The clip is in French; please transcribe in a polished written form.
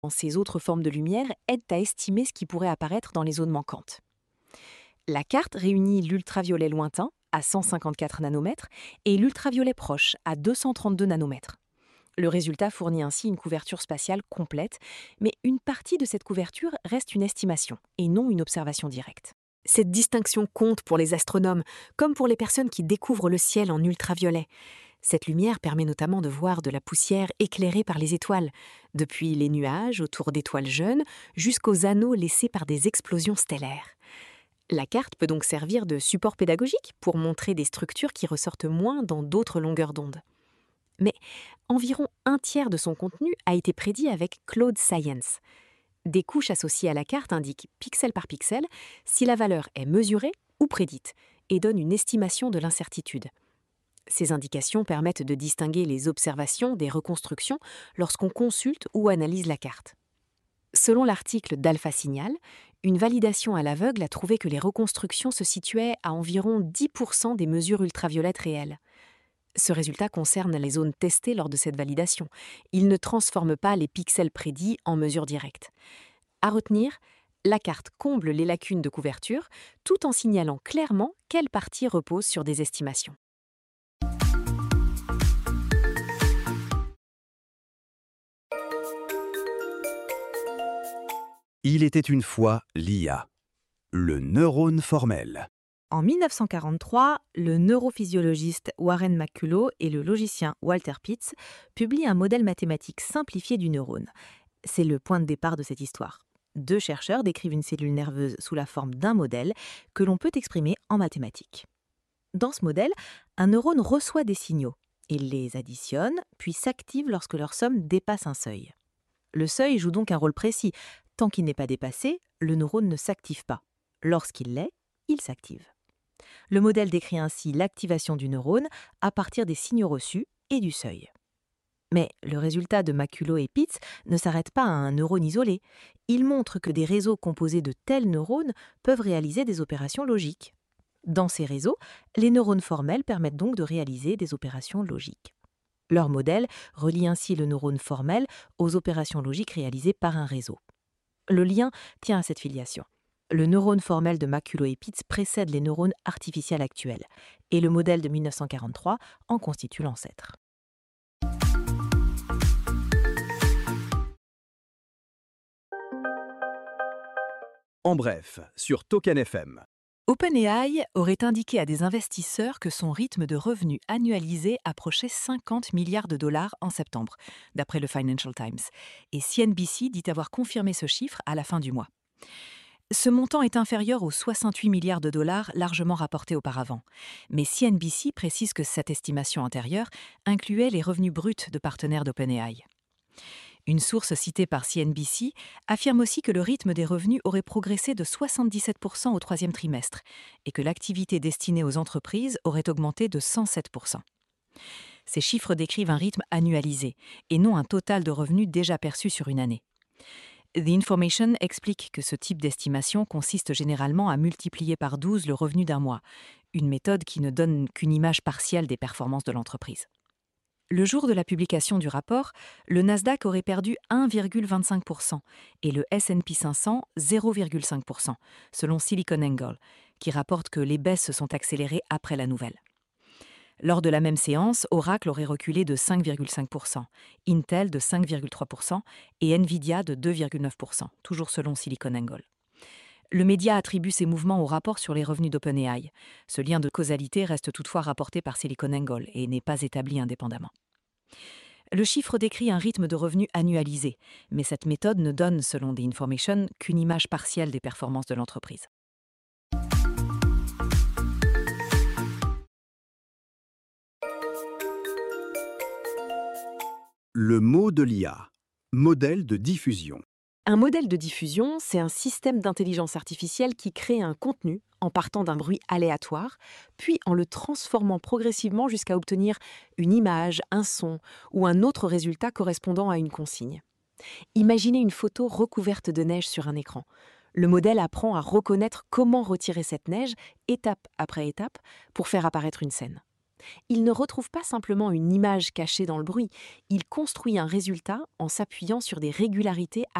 Ces autres formes de lumière aident à estimer ce qui pourrait apparaître dans les zones manquantes. La carte réunit l'ultraviolet lointain à 154 nanomètres et l'ultraviolet proche à 232 nanomètres. Le résultat fournit ainsi une couverture spatiale complète, mais une partie de cette couverture reste une estimation et non une observation directe. Cette distinction compte pour les astronomes, comme pour les personnes qui découvrent le ciel en ultraviolet. Cette lumière permet notamment de voir de la poussière éclairée par les étoiles, depuis les nuages autour d'étoiles jeunes jusqu'aux anneaux laissés par des explosions stellaires. La carte peut donc servir de support pédagogique pour montrer des structures qui ressortent moins dans d'autres longueurs d'onde. Mais environ un tiers de son contenu a été prédit avec Cloud Science. Des couches associées à la carte indiquent pixel par pixel si la valeur est mesurée ou prédite et donnent une estimation de l'incertitude. Ces indications permettent de distinguer les observations des reconstructions lorsqu'on consulte ou analyse la carte. Selon l'article d'Alpha Signal, une validation à l'aveugle a trouvé que les reconstructions se situaient à environ 10% des mesures ultraviolettes réelles. Ce résultat concerne les zones testées lors de cette validation. Il ne transforme pas les pixels prédits en mesures directes. À retenir, la carte comble les lacunes de couverture tout en signalant clairement quelle partie repose sur des estimations. Il était une fois l'IA, le neurone formel. En 1943, le neurophysiologiste Warren McCullough et le logicien Walter Pitts publient un modèle mathématique simplifié du neurone. C'est le point de départ de cette histoire. Deux chercheurs décrivent une cellule nerveuse sous la forme d'un modèle que l'on peut exprimer en mathématiques. Dans ce modèle, un neurone reçoit des signaux. Il les additionne, puis s'active lorsque leur somme dépasse un seuil. Le seuil joue donc un rôle précis. Tant qu'il n'est pas dépassé, le neurone ne s'active pas. Lorsqu'il l'est, il s'active. Le modèle décrit ainsi l'activation du neurone à partir des signaux reçus et du seuil. Mais le résultat de McCullough et Pitts ne s'arrête pas à un neurone isolé. Il montre que des réseaux composés de tels neurones peuvent réaliser des opérations logiques. Dans ces réseaux, les neurones formels permettent donc de réaliser des opérations logiques. Leur modèle relie ainsi le neurone formel aux opérations logiques réalisées par un réseau. Le lien tient à cette filiation. Le neurone formel de McCullough et Pitts précède les neurones artificiels actuels, et le modèle de 1943 en constitue l'ancêtre. En bref, sur Token FM. OpenAI aurait indiqué à des investisseurs que son rythme de revenus annualisé approchait 50 milliards de dollars en septembre, d'après le Financial Times, et CNBC dit avoir confirmé ce chiffre à la fin du mois. Ce montant est inférieur aux 68 milliards de dollars largement rapportés auparavant. Mais CNBC précise que cette estimation antérieure incluait les revenus bruts de partenaires d'OpenAI. Une source citée par CNBC affirme aussi que le rythme des revenus aurait progressé de 77% au troisième trimestre et que l'activité destinée aux entreprises aurait augmenté de 107%. Ces chiffres décrivent un rythme annualisé et non un total de revenus déjà perçus sur une année. The Information explique que ce type d'estimation consiste généralement à multiplier par 12 le revenu d'un mois, une méthode qui ne donne qu'une image partielle des performances de l'entreprise. Le jour de la publication du rapport, le Nasdaq aurait perdu 1,25% et le S&P 500 0,5%, selon SiliconANGLE, qui rapporte que les baisses se sont accélérées après la nouvelle. Lors de la même séance, Oracle aurait reculé de 5,5%, Intel de 5,3% et Nvidia de 2,9%, toujours selon SiliconANGLE. Le média attribue ces mouvements au rapport sur les revenus d'OpenAI. Ce lien de causalité reste toutefois rapporté par SiliconANGLE et n'est pas établi indépendamment. Le chiffre décrit un rythme de revenus annualisé, mais cette méthode ne donne, selon The Information, qu'une image partielle des performances de l'entreprise. Le mot de l'IA, modèle de diffusion. Un modèle de diffusion, c'est un système d'intelligence artificielle qui crée un contenu en partant d'un bruit aléatoire, puis en le transformant progressivement jusqu'à obtenir une image, un son ou un autre résultat correspondant à une consigne. Imaginez une photo recouverte de neige sur un écran. Le modèle apprend à reconnaître comment retirer cette neige, étape après étape, pour faire apparaître une scène. Il ne retrouve pas simplement une image cachée dans le bruit, il construit un résultat en s'appuyant sur des régularités